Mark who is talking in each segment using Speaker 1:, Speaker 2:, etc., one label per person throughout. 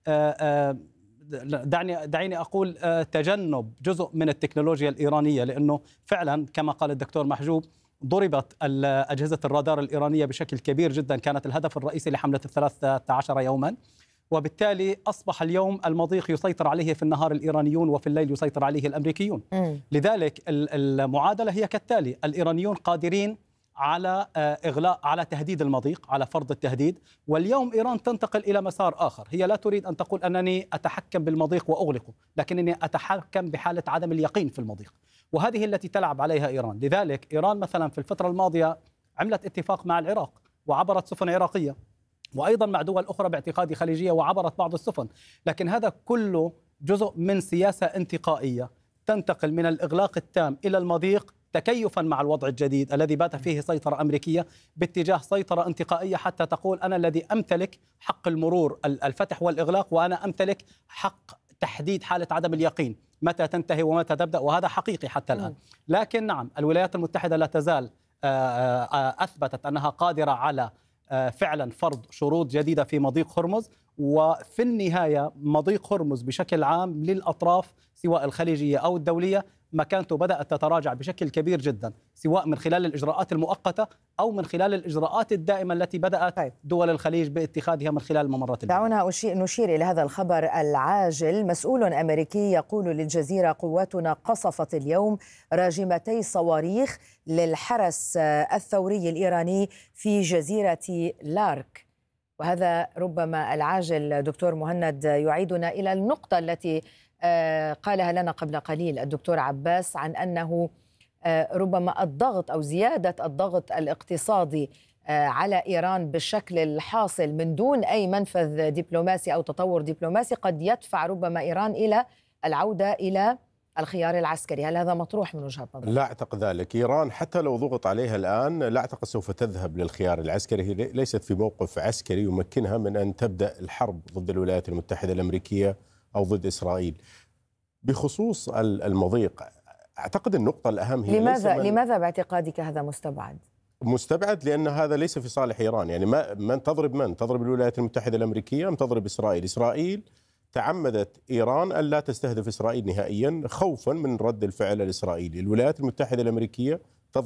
Speaker 1: دعيني أقول تجنب جزء من التكنولوجيا الإيرانية، لأنه فعلا كما قال الدكتور محجوب ضربت أجهزة الرادار الإيرانية بشكل كبير جدا، كانت الهدف الرئيسي لحملة 13 يوما، وبالتالي أصبح اليوم المضيق يسيطر عليه في النهار الإيرانيون وفي الليل يسيطر عليه الأمريكيون. لذلك المعادلة هي كالتالي: الإيرانيون قادرين على إغلاق، على تهديد المضيق، على فرض التهديد، واليوم إيران تنتقل إلى مسار آخر. هي لا تريد أن تقول أنني أتحكم بالمضيق وأغلقه، لكنني أتحكم بحالة عدم اليقين في المضيق، وهذه التي تلعب عليها إيران. لذلك إيران مثلا في الفترة الماضية عملت اتفاق مع العراق وعبرت سفن عراقية، وأيضا مع دول أخرى باعتقادي خليجية وعبرت بعض السفن، لكن هذا كله جزء من سياسة انتقائية تنتقل من الإغلاق التام إلى المضيق تكيفا مع الوضع الجديد الذي بات فيه سيطرة أمريكية باتجاه سيطرة انتقائية، حتى تقول أنا الذي أمتلك حق المرور، الفتح والإغلاق، وأنا أمتلك حق تحديد حالة عدم اليقين متى تنتهي ومتى تبدأ، وهذا حقيقي حتى الآن. لكن نعم، الولايات المتحدة لا تزال أثبتت أنها قادرة على فعلا فرض شروط جديدة في مضيق هرمز، وفي النهاية مضيق هرمز بشكل عام للأطراف سواء الخليجية أو الدولية مكانته بدأت تتراجع بشكل كبير جدا، سواء من خلال الإجراءات المؤقتة أو من خلال الإجراءات الدائمة التي بدأت دول الخليج باتخاذها من خلال الممرات البحرية.
Speaker 2: دعونا نشير إلى هذا الخبر العاجل. مسؤول أمريكي يقول للجزيرة: قواتنا قصفت اليوم راجمتي صواريخ للحرس الثوري الإيراني في جزيرة لارك. وهذا ربما العاجل دكتور مهند يعيدنا إلى النقطة التي قالها لنا قبل قليل الدكتور عباس عن أنه ربما الضغط أو زيادة الضغط الاقتصادي على إيران بالشكل الحاصل من دون أي منفذ دبلوماسي أو تطور دبلوماسي قد يدفع ربما إيران إلى العودة إلى الخيار العسكري. هل هذا مطروح من وجهة نظرك؟
Speaker 3: لا أعتقد ذلك. إيران حتى لو ضغط عليها الآن لا أعتقد سوف تذهب للخيار العسكري. هي ليست في موقف عسكري يمكنها من أن تبدأ الحرب ضد الولايات المتحدة الأمريكية أو ضد إسرائيل. بخصوص المضيق، أعتقد النقطة الأهم هي
Speaker 2: لماذا باعتقادك هذا مستبعد؟
Speaker 3: مستبعد لأن هذا ليس في صالح إيران. يعني من تضرب الولايات المتحدة الأمريكية أم تضرب إسرائيل؟ إسرائيل تعمدت إيران أن لا تستهدف إسرائيل نهائيا خوفا من رد الفعل الإسرائيلي. الولايات المتحدة الأمريكية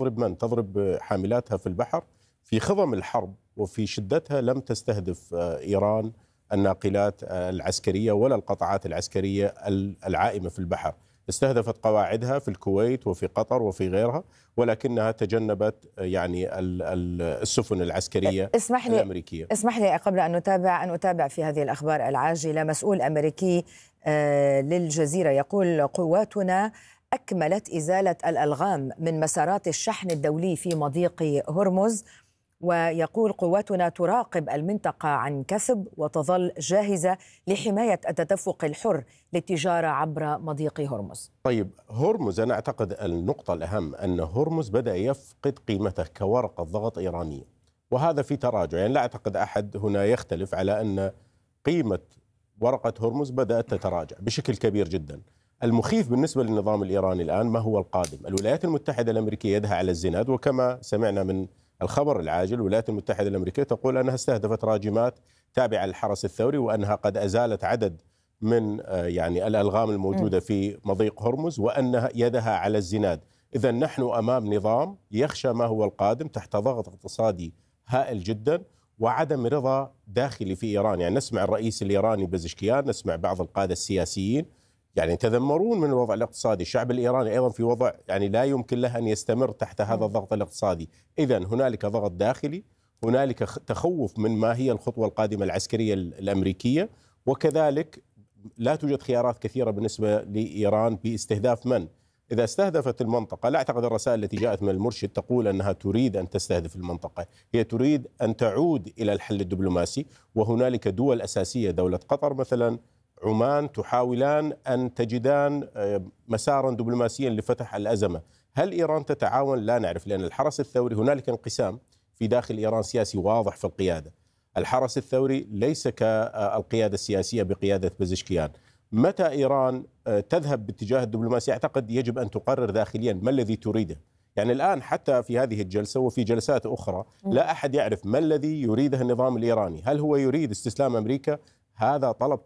Speaker 3: تضرب حاملاتها في البحر. في خضم الحرب وفي شدتها لم تستهدف إيران الناقلات العسكرية ولا القطاعات العسكرية العائمة في البحر. استهدفت قواعدها في الكويت وفي قطر وفي غيرها، ولكنها تجنبت يعني السفن العسكرية الأمريكية.
Speaker 2: اسمح لي قبل أن أتابع في هذه الأخبار العاجلة. مسؤول أمريكي للجزيرة يقول: قواتنا أكملت إزالة الألغام من مسارات الشحن الدولي في مضيق هرمز، ويقول: قواتنا تراقب المنطقة عن كثب وتظل جاهزة لحماية التدفق الحر للتجارة عبر مضيق هرمز.
Speaker 3: طيب، هرمز أنا أعتقد النقطة الأهم أن هرمز بدأ يفقد قيمته كورقة ضغط إيرانية، وهذا في تراجع. يعني لا أعتقد أحد هنا يختلف على أن قيمة ورقة هرمز بدأت تتراجع بشكل كبير جدا. المخيف بالنسبة للنظام الإيراني الآن ما هو القادم. الولايات المتحدة الأمريكية يدها على الزناد، وكما سمعنا من الخبر العاجل الولايات المتحدة الأمريكية تقول أنها استهدفت راجمات تابعة للحرس الثوري، وأنها قد أزالت عدد من يعني الألغام الموجودة في مضيق هرمز، وأنها يدها على الزناد. إذا نحن أمام نظام يخشى ما هو القادم تحت ضغط اقتصادي هائل جدا وعدم رضا داخلي في إيران. يعني نسمع الرئيس الإيراني بزشكيان، نسمع بعض القادة السياسيين يعني يتذمرون من الوضع الاقتصادي. الشعب الإيراني أيضا في وضع يعني لا يمكن له أن يستمر تحت هذا الضغط الاقتصادي. إذن هنالك ضغط داخلي، هنالك تخوف من ما هي الخطوة القادمة العسكرية الأمريكية، وكذلك لا توجد خيارات كثيرة بالنسبة لإيران باستهداف من. إذا استهدفت المنطقة، لا أعتقد الرسائل التي جاءت من المرشد تقول أنها تريد أن تستهدف المنطقة، هي تريد أن تعود إلى الحل الدبلوماسي. وهنالك دول أساسية، دولة قطر مثلا، عمان، تحاولان أن تجدان مسارا دبلوماسيا لفتح الأزمة. هل إيران تتعاون؟ لا نعرف، لأن الحرس الثوري هنالك انقسام في داخل إيران سياسي واضح في القيادة. الحرس الثوري ليس كالقيادة السياسية بقيادة بزشكيان. متى إيران تذهب باتجاه الدبلوماسي؟ أعتقد يجب أن تقرر داخليا ما الذي تريده. يعني الآن حتى في هذه الجلسة وفي جلسات أخرى لا أحد يعرف ما الذي يريده النظام الإيراني. هل هو يريد استسلام أمريكا؟ هذا طلب